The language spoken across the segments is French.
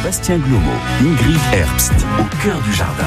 Bastien Glomo, Ingrid Herbst, au cœur du jardin.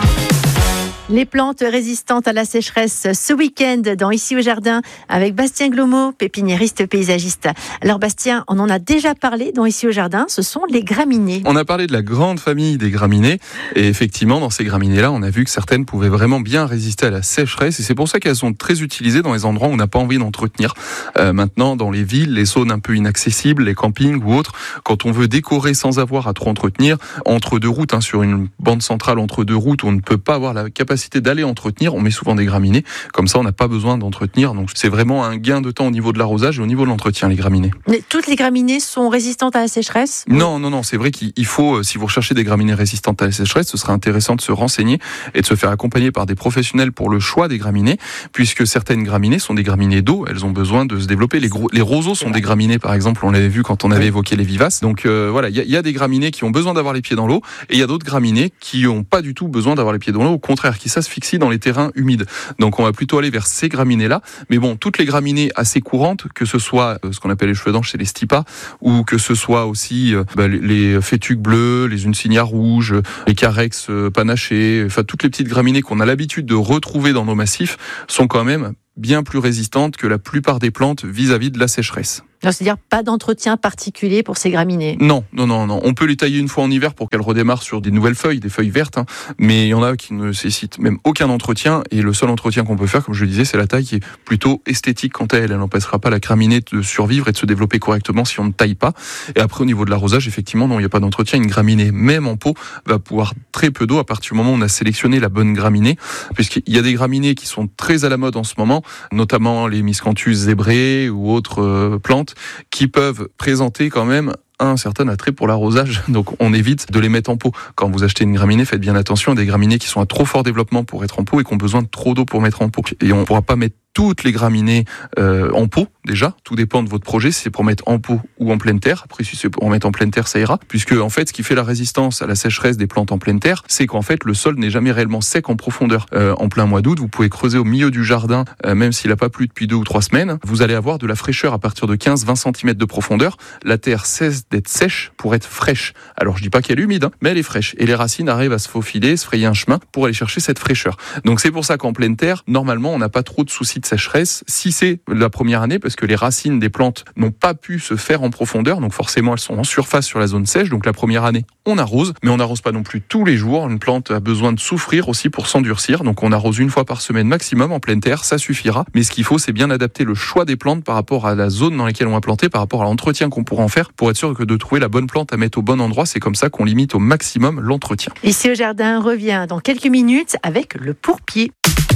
Les plantes résistantes à la sécheresse ce week-end dans Ici au Jardin avec Bastien Glomo, pépiniériste paysagiste. Alors Bastien, on en a déjà parlé dans Ici au Jardin, ce sont les graminées. On a parlé de la grande famille des graminées et effectivement dans ces graminées-là, on a vu que certaines pouvaient vraiment bien résister à la sécheresse et c'est pour ça qu'elles sont très utilisées dans les endroits où on n'a pas envie d'entretenir. Maintenant, dans les villes, les zones un peu inaccessibles, les campings ou autres, quand on veut décorer sans avoir à trop entretenir, entre deux routes, sur une bande centrale entre deux routes où on ne peut pas avoir la capacité d'aller entretenir, on met souvent des graminées, comme ça on n'a pas besoin d'entretenir, donc c'est vraiment un gain de temps au niveau de l'arrosage et au niveau de l'entretien, les graminées. Mais toutes les graminées sont résistantes à la sécheresse ? Non, c'est vrai qu'il faut, si vous recherchez des graminées résistantes à la sécheresse, ce serait intéressant de se renseigner et de se faire accompagner par des professionnels pour le choix des graminées, puisque certaines graminées sont des graminées d'eau, elles ont besoin de se développer, les roseaux sont des graminées par exemple, on l'avait vu quand on avait évoqué les vivaces, donc voilà, il y a des graminées qui ont besoin d'avoir les pieds dans l'eau, et il y a d'autres graminées qui n'ont pas du tout besoin d'avoir les pieds dans l'eau, au contraire, qui s'asphyxient dans les terrains humides. Donc on va plutôt aller vers ces graminées-là. Mais bon, toutes les graminées assez courantes, que ce soit ce qu'on appelle les cheveux d'ange, c'est les stipas, ou que ce soit aussi les fétuques bleus, les unsignas rouges, les carex panachés, enfin toutes les petites graminées qu'on a l'habitude de retrouver dans nos massifs sont quand même bien plus résistantes que la plupart des plantes vis-à-vis de la sécheresse. C'est-à-dire pas d'entretien particulier pour ces graminées. Non. On peut les tailler une fois en hiver pour qu'elles redémarrent sur des nouvelles feuilles, des feuilles vertes, mais il y en a qui ne nécessitent même aucun entretien, et le seul entretien qu'on peut faire, comme je le disais, c'est la taille qui est plutôt esthétique quant à elle. Elle n'empêchera pas la graminée de survivre et de se développer correctement si on ne taille pas. Et après, au niveau de l'arrosage, effectivement, non, il n'y a pas d'entretien. Une graminée, même en pot, va pouvoir très peu d'eau à partir du moment où on a sélectionné la bonne graminée, puisqu'il y a des graminées qui sont très à la mode en ce moment, notamment les miscanthus zébrés ou autres plantes, qui peuvent présenter quand même un certain attrait pour l'arrosage, donc on évite de les mettre en pot. Quand vous achetez une graminée, faites bien attention à des graminées qui sont à trop fort développement pour être en pot et qui ont besoin de trop d'eau pour mettre en pot. Et on ne pourra pas mettre toutes les graminées en pot, déjà, tout dépend de votre projet, si c'est pour mettre en pot ou en pleine terre. Après, si c'est pour mettre en pleine terre, ça ira, puisque en fait, ce qui fait la résistance à la sécheresse des plantes en pleine terre, c'est qu'en fait, le sol n'est jamais réellement sec en profondeur. En plein mois d'août, vous pouvez creuser au milieu du jardin, même s'il n'a pas plu depuis 2 ou 3 semaines, vous allez avoir de la fraîcheur à partir de 15-20 cm de profondeur. La terre cesse d'être sèche pour être fraîche. Alors, je dis pas qu'elle est humide, mais elle est fraîche. Et les racines arrivent à se faufiler, se frayer un chemin pour aller chercher cette fraîcheur. Donc, c'est pour ça qu'en pleine terre, normalement, on n'a pas trop de soucis de sécheresse, si c'est la première année, parce que les racines des plantes n'ont pas pu se faire en profondeur, donc forcément elles sont en surface sur la zone sèche, donc la première année on arrose, mais on n'arrose pas non plus tous les jours. Une plante a besoin de souffrir aussi pour s'endurcir, donc on arrose 1 fois par semaine maximum en pleine terre, ça suffira, mais ce qu'il faut c'est bien adapter le choix des plantes par rapport à la zone dans laquelle on va planter, par rapport à l'entretien qu'on pourra en faire, pour être sûr que de trouver la bonne plante à mettre au bon endroit, c'est comme ça qu'on limite au maximum l'entretien. Ici au Jardin revient dans quelques minutes avec le pourpier.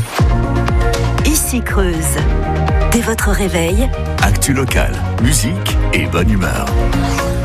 Ici Creuse. Dès votre réveil, Actu locale, musique et bonne humeur.